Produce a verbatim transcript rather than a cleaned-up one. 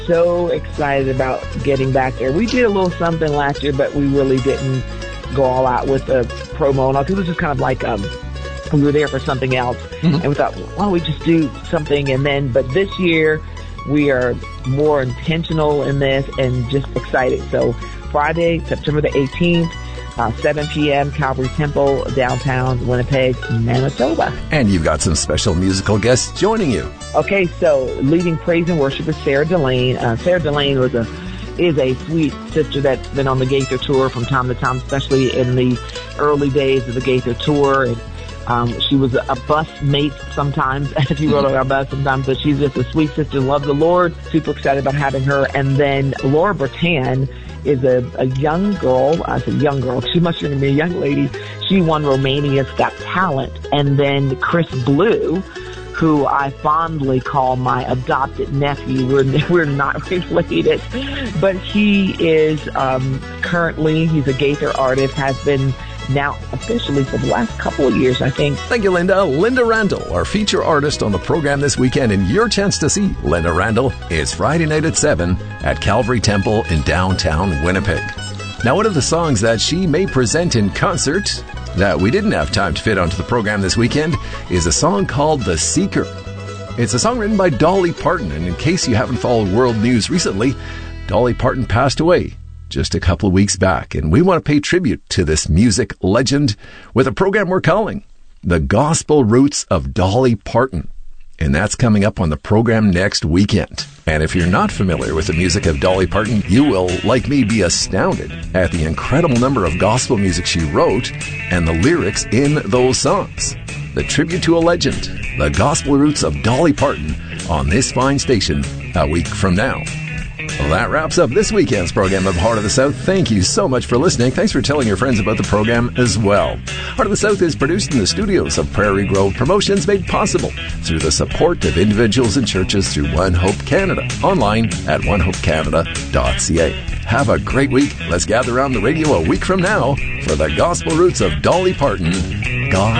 so excited about getting back there. We did a little something last year, but we really didn't go all out with the promo and all, because it was just kind of like um, we were there for something else. Mm-hmm. And we thought, why don't we just do something? And then, but this year, we are more intentional in this and just excited. So Friday, September the eighteenth, uh, seven p.m., Calvary Temple, downtown Winnipeg, Manitoba. And you've got some special musical guests joining you. Okay, so leading praise and worship is Sarah Delane. Uh, Sarah Delane was a is a sweet sister that's been on the Gaither Tour from time to time, especially in the early days of the Gaither Tour. And um, she was a bus mate sometimes, if you rode on our bus sometimes, but she's just a sweet sister, loves the Lord. Super excited about having her. And then Laura Bertan is a, a young girl. I said young girl. She must have been a young lady. She won Romania's Got Talent. And then Chris Blue, who I fondly call my adopted nephew. We're, we're not related, but he is um, currently, he's a Gaither artist, has been now officially for the last couple of years, I think. Thank you, Linda. Linda Randall, our feature artist on the program this weekend, and your chance to see Linda Randall is Friday night at seven at Calvary Temple in downtown Winnipeg. Now, one of the songs that she may present in concert that we didn't have time to fit onto the program this weekend is a song called The Seeker. It's a song written by Dolly Parton, and in case you haven't followed world news recently, Dolly Parton passed away just a couple of weeks back, and we want to pay tribute to this music legend with a program we're calling The Gospel Roots of Dolly Parton. And that's coming up on the program next weekend. And if you're not familiar with the music of Dolly Parton, you will, like me, be astounded at the incredible number of gospel music she wrote and the lyrics in those songs. The tribute to a legend, The Gospel Roots of Dolly Parton, on this fine station a week from now. Well, that wraps up this weekend's program of Heart of the South. Thank you so much for listening. Thanks for telling your friends about the program as well. Heart of the South is produced in the studios of Prairie Grove Promotions, made possible through the support of individuals and churches through One Hope Canada, online at one hope canada dot c a. Have a great week. Let's gather around the radio a week from now for the Gospel Roots of Dolly Parton. God